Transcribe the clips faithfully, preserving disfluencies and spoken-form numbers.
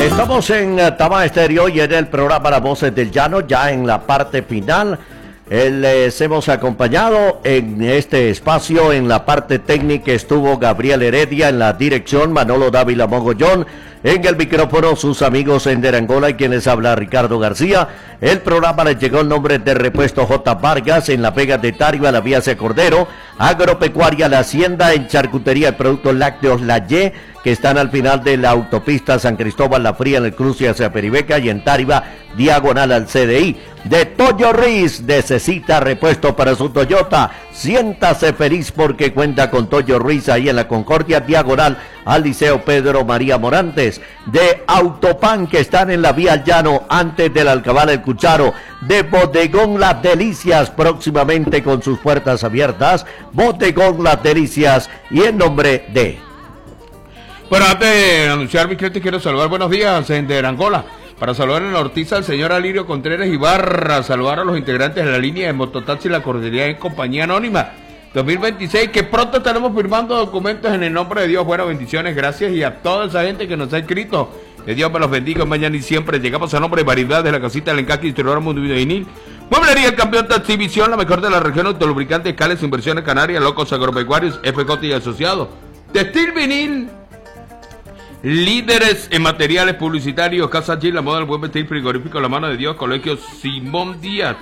Estamos en uh, Tama Estéreo y en el programa Las Voces del Llano, ya en la parte final. Eh, les hemos acompañado en este espacio. En la parte técnica estuvo Gabriel Heredia, en la dirección Manolo Dávila Mogollón, en el micrófono sus amigos en Derangola y quienes habla Ricardo García. El programa les llegó en nombre de Repuesto J. Vargas, en La Vega de Tariba, La Vía C. Cordero, Agropecuaria La Hacienda, en Charcutería de Productos Lácteos La Y, que están al final de la autopista San Cristóbal La Fría en el cruce hacia Peribeca, y en Tariba, diagonal al C D I. De Toyo Ruiz, necesita repuesto para su Toyota, siéntase feliz porque cuenta con Toyo Ruiz, ahí en la Concordia, diagonal al Liceo Pedro María Morantes. De Autopan, que están en la vía al Llano, antes del Alcabal El Cucharo. De Bodegón Las Delicias, próximamente con sus puertas abiertas, Bodegón Las Delicias, y en nombre de... Bueno, antes de anunciar mis clientes, quiero saludar, buenos días, en Derangola. Para saludar en la Ortiza al señor Alirio Contreras Ibarra, saludar a los integrantes de la línea de Mototaxi La Cordería en Compañía Anónima dos mil veintiséis, que pronto estaremos firmando documentos en el nombre de Dios. Buenas bendiciones, gracias, y a toda esa gente que nos ha escrito. Que Dios me los bendiga mañana y siempre. Llegamos a nombre de Variedad de la Casita del Encaque, Distribuidor Mundo Vinil, Mueblería El Campeón de Exhibición, la mejor de la región, autolubricante, Cales, Inversiones Canarias, Locos Agropecuarios, F J y Asociados, Textil Vinil, líderes en materiales publicitarios, Casa G, la moda del buen vestir, frigorífico La Mano de Dios, Colegio Simón Díaz,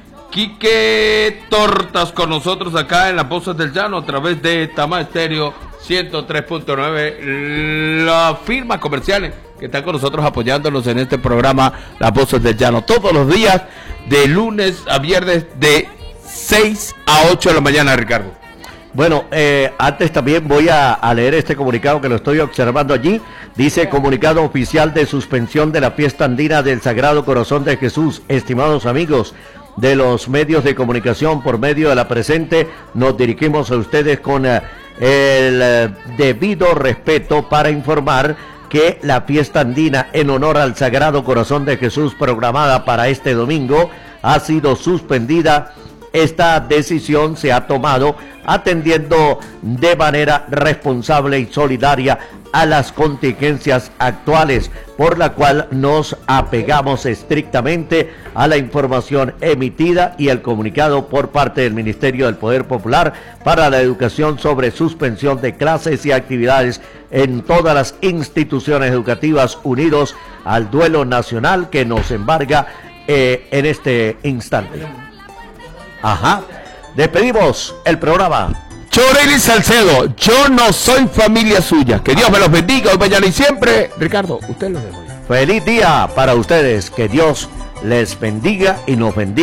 Quique Tortas con nosotros acá en Las Voces del Llano a través de Tama Estéreo ciento tres punto nueve, las firmas comerciales que están con nosotros apoyándonos en este programa Las Voces del Llano, todos los días de lunes a viernes de seis a ocho de la mañana, Ricardo. Bueno, eh, antes también voy a, a leer este comunicado que lo estoy observando allí. Dice: comunicado oficial de suspensión de la fiesta andina del Sagrado Corazón de Jesús. Estimados amigos de los medios de comunicación, por medio de la presente nos dirigimos a ustedes con eh, el eh, debido respeto para informar que la fiesta andina en honor al Sagrado Corazón de Jesús, programada para este domingo, ha sido suspendida. Esta decisión se ha tomado atendiendo de manera responsable y solidaria a las contingencias actuales, por la cual nos apegamos estrictamente a la información emitida y el comunicado por parte del Ministerio del Poder Popular para la Educación sobre suspensión de clases y actividades en todas las instituciones educativas, unidos al duelo nacional que nos embarga eh, en este instante. Ajá, despedimos el programa. Choreli Salcedo, yo no soy familia suya. Que Dios me los bendiga hoy, mañana y siempre. Ricardo, usted lo dejo. Feliz día para ustedes, que Dios les bendiga y nos bendiga.